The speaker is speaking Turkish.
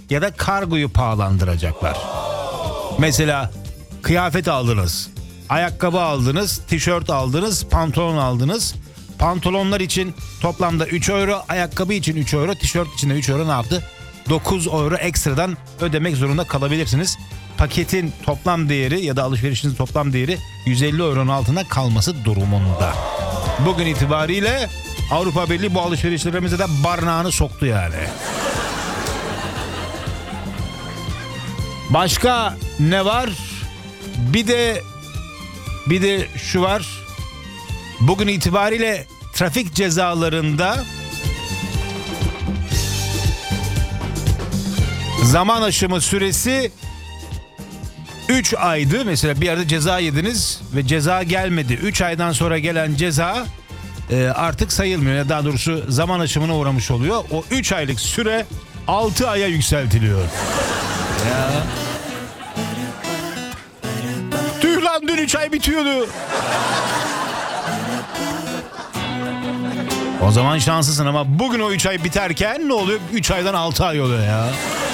ya da kargoyu pahalandıracaklar. Mesela kıyafet aldınız, ayakkabı aldınız, tişört aldınız, pantolon aldınız. Pantolonlar için toplamda 3 euro, ayakkabı için 3 euro, tişört için de 3 euro ne yaptı? 9 euro ekstradan ödemek zorunda kalabilirsiniz. Paketin toplam değeri ya da alışverişinizin toplam değeri 150 euronun altında kalması durumunda. Bugün itibariyle Avrupa Birliği bu alışverişlerimize de barnağını soktu yani. Başka ne var? Bir de şu var. Bugün itibariyle trafik cezalarında zaman aşımı süresi 3 aydı. Mesela bir yerde ceza yediniz ve ceza gelmedi. 3 aydan sonra gelen ceza artık sayılmıyor. Daha doğrusu zaman aşımına uğramış oluyor. O 3 aylık süre 6 aya yükseltiliyor. Ya. Tüh lan, dün 3 ay bitiyordu. O zaman şanslısın ama bugün o 3 ay biterken ne oluyor? 3 aydan 6 ay oluyor ya.